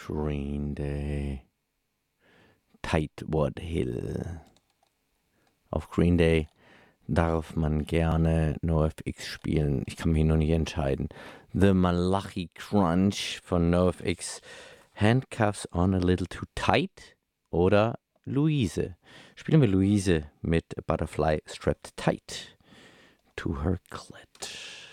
Green Day. Tightwad Hill. Auf Green Day darf man gerne NoFX spielen. Ich kann mich noch nicht entscheiden. The Malachi Crunch von NoFX. Handcuffs on a Little Too Tight oder Louise. Spielen wir Louise mit Butterfly Strapped Tight to Her Clit.